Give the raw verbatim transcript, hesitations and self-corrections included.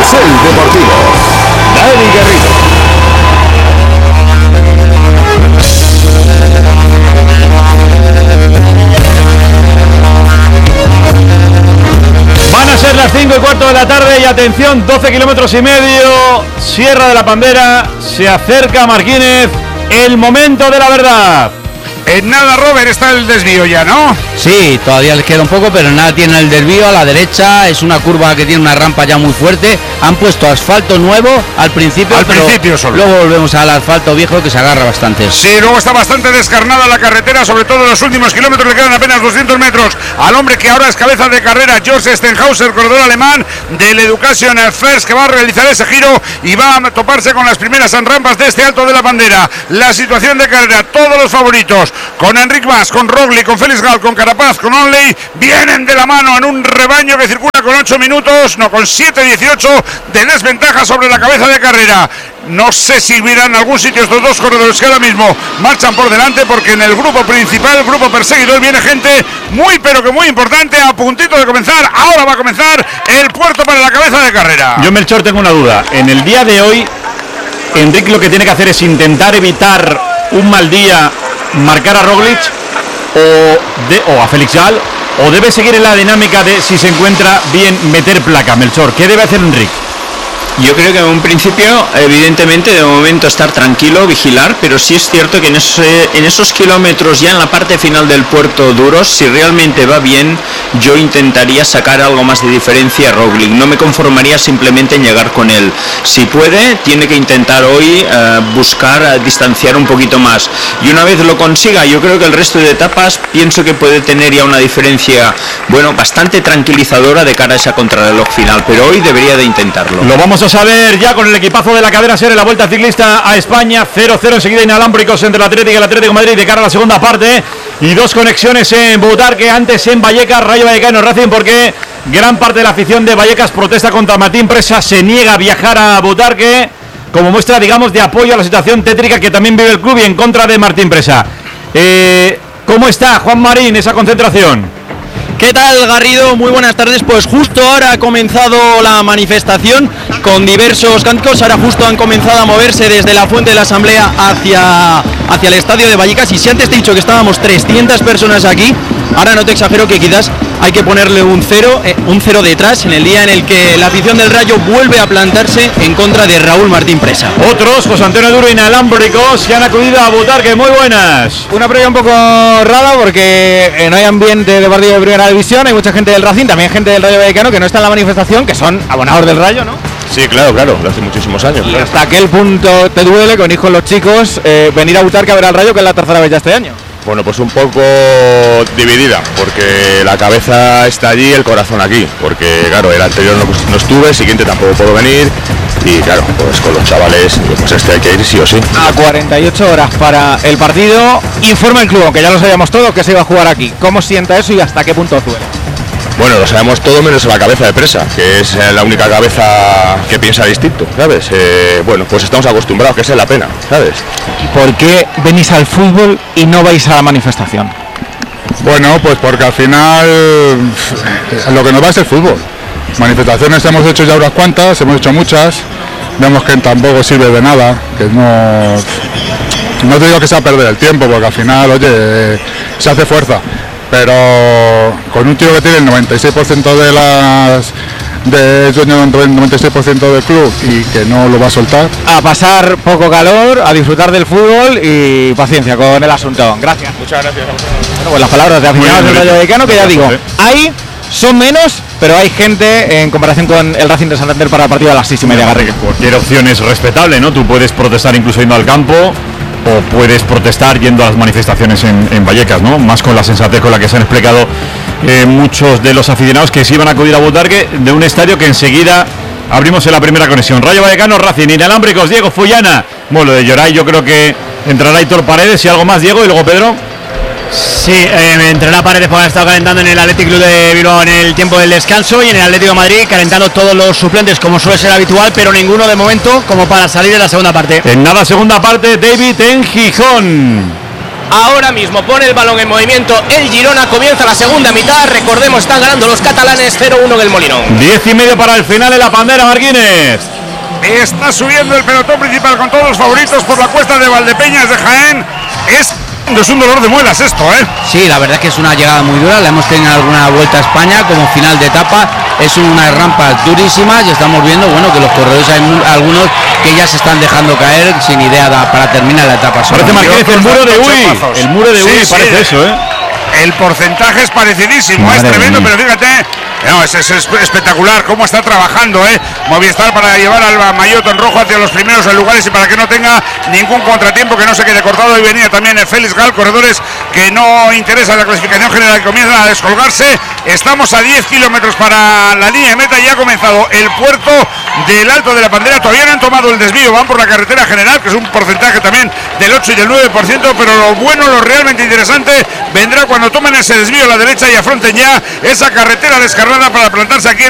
Carrusel Deportivo. Dani Garrido. Van a ser las cinco y cuarto de la tarde y atención, doce kilómetros y medio, Sierra de la Pantera, se acerca Marquínez, el momento de la verdad. En nada, Robert, está el desvío ya, ¿no? Sí, todavía les queda un poco, pero nada, tiene el desvío a la derecha, es una curva que tiene una rampa ya muy fuerte, han puesto asfalto nuevo al principio, al pero principio solo. Luego volvemos al asfalto viejo que se agarra bastante. Sí, luego está bastante descarnada la carretera, sobre todo en los últimos kilómetros, le quedan apenas doscientos metros al hombre que ahora es cabeza de carrera, George Stenhauser, corredor alemán del Education First, que va a realizar ese giro y va a toparse con las primeras rampas de este Alto de la Bandera. La situación de carrera, todos los favoritos, con Enric Mas, con Roglic, con Félix Gal, con Carapaz, con Onley, vienen de la mano en un rebaño que circula con ocho minutos, no, con siete dieciocho de desventaja sobre la cabeza de carrera. No sé si irán a algún sitio estos dos corredores que ahora mismo marchan por delante, porque en el grupo principal, el grupo perseguidor, viene gente muy pero que muy importante, a puntito de comenzar. Ahora va a comenzar el puerto para la cabeza de carrera. Yo, Melchor, tengo una duda. En el día de hoy, Enric lo que tiene que hacer es intentar evitar un mal día, marcar a Roglic o, de, o a Félix Gal, o debe seguir en la dinámica de, si se encuentra bien, meter placa. Melchor, ¿qué debe hacer Enric? Yo creo que en un principio, evidentemente, de momento estar tranquilo, vigilar, pero sí es cierto que en, ese, en esos kilómetros, ya en la parte final del puerto duros, si realmente va bien, yo intentaría sacar algo más de diferencia a Roglic. No me conformaría simplemente en llegar con él. Si puede, tiene que intentar hoy uh, buscar uh, distanciar un poquito más. Y una vez lo consiga, yo creo que el resto de etapas pienso que puede tener ya una diferencia, bueno, bastante tranquilizadora de cara a esa contrarreloj final, pero hoy debería de intentarlo. Lo vamos a saber ya con el equipazo de la cadena SER en la Vuelta Ciclista a España. Cero cero enseguida inalámbricos entre el Atlético y el Atlético de Madrid de cara a la segunda parte, y dos conexiones en Butarque, antes en Vallecas, Rayo Vallecano Racing, porque gran parte de la afición de Vallecas protesta contra Martín Presa, se niega a viajar a Butarque como muestra, digamos, de apoyo a la situación tétrica que también vive el club y en contra de Martín Presa. eh, ¿Cómo está, Juan Marín, esa concentración? ¿Qué tal, Garrido? Muy buenas tardes. Pues justo ahora ha comenzado la manifestación con diversos cánticos. Ahora justo han comenzado a moverse desde la Fuente de la Asamblea hacia, hacia el estadio de Vallecas. Y si antes te he dicho que estábamos trescientas personas aquí, ahora no te exagero que quizás hay que ponerle un cero, eh, un cero detrás en el día en el que la afición del Rayo vuelve a plantarse en contra de Raúl Martín Presa. Otros, José Antonio Duro, inalámbricos, que han acudido a Butarque. Muy buenas. Una previa un poco rara porque eh, no hay ambiente de partido de primera división, hay mucha gente del Racing, también gente del Rayo Vallecano que no está en la manifestación, que son abonados del Rayo, ¿no? Sí, claro, claro, hace muchísimos años. Y claro. hasta aquel punto te duele, que venís con los chicos, eh, venir a Butarque a ver al Rayo, que es la tercera vez ya este año. Bueno, pues un poco dividida, porque la cabeza está allí, el corazón aquí, porque claro, el anterior no, no estuve, el siguiente tampoco puedo venir, y claro, pues con los chavales, pues este hay que ir sí o sí. A cuarenta y ocho horas para el partido, informa el club, aunque ya lo sabíamos todos, que se iba a jugar aquí. ¿Cómo sienta eso y hasta qué punto duele? Bueno, lo sabemos todo menos la cabeza de Presa, que es la única cabeza que piensa distinto, ¿sabes? Eh, bueno, pues estamos acostumbrados, que esa es la pena, ¿sabes? ¿Por qué venís al fútbol y no vais a la manifestación? Bueno, pues porque al final lo que nos va es el fútbol. Manifestaciones hemos hecho ya unas cuantas, hemos hecho muchas, vemos que tampoco sirve de nada, que no... No te digo que sea perder el tiempo, porque al final, oye, se hace fuerza. Pero con un tío que tiene el noventa y seis por ciento de las de dueño del noventa y seis por ciento del club y que no lo va a soltar. A pasar poco calor, a disfrutar del fútbol y paciencia con el asunto. Gracias. Muchas gracias a vosotros. Bueno, pues las palabras de aficionados del Rayo Vallecano, que ya digo, hay, son menos, pero hay gente en comparación con el Racing de Santander para el partido a las seis y media. Garriga. Cualquier opción es respetable, ¿no? Tú puedes protestar incluso yendo al campo, o puedes protestar yendo a las manifestaciones en, en Vallecas, ¿no? Más con la sensatez con la que se han explicado eh, muchos de los aficionados que sí iban a acudir a Butarque, de un estadio que enseguida abrimos en la primera conexión. Rayo Vallecano, Racing, inalámbricos, Diego Fullana. Bueno, lo de Lloray yo creo que entrará Aitor Paredes y algo más, Diego, y luego Pedro. Sí, eh, entrará Paredes porque han estado calentando en el Athletic Club de Bilbao en el tiempo del descanso, y en el Atlético de Madrid calentando todos los suplentes como suele ser habitual, pero ninguno de momento como para salir de la segunda parte. En nada, segunda parte, David en Gijón. ahora mismo pone el balón en movimiento el Girona, comienza la segunda mitad, recordemos, están ganando los catalanes cero uno en el Molinón. Diez y medio para el final en la Pandera, Marquines. Está subiendo el pelotón principal con todos los favoritos por la cuesta de Valdepeñas de Jaén. Es, es un dolor de muelas esto, ¿eh? Sí, la verdad es que es una llegada muy dura, la hemos tenido en alguna vuelta a España como final de etapa, es unas rampas durísimas y estamos viendo, bueno, que los corredores hay mu- algunos que ya se están dejando caer sin idea da, para terminar la etapa. Parece Marquínez el muro de Uy, el muro de Uy, Sí, sí. parece eso, ¿eh? El porcentaje es parecidísimo, Madre es tremendo, mía. pero fíjate, no, es, es, es espectacular cómo está trabajando, ¿eh? Movistar para llevar al Mayotte en rojo hacia los primeros lugares y para que no tenga ningún contratiempo, que no se quede cortado. Y venía también el Félix Gal, corredores que no interesa la clasificación general, que comienzan a descolgarse. Estamos a diez kilómetros para la línea de meta y ha comenzado el puerto del Alto de la Pandera. Todavía no han tomado el desvío, van por la carretera general, que es un porcentaje también del ocho y del nueve por ciento, pero lo bueno, lo realmente interesante vendrá cuando tomen ese desvío a la derecha y afronten ya esa carretera descarnada para plantarse aquí